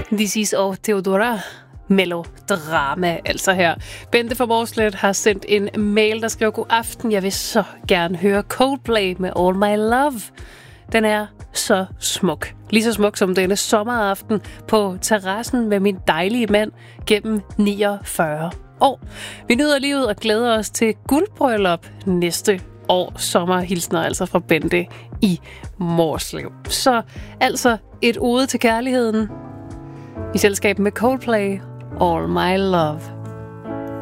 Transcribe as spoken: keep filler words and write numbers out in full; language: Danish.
This is of Theodora. Melodrama, altså her. Bente fra Morslet har sendt en mail, der skriver: God aften, jeg vil så gerne høre Coldplay med All My Love. Den er så smuk. Lige så smuk som denne sommeraften på terrassen med min dejlige mand gennem niogfyrre år. Vi nyder livet og glæder os til guldbryllup næste år. Sommerhilsner altså fra Bente i Morslev. Så altså et ode til kærligheden i selskab med Coldplay, All My Love.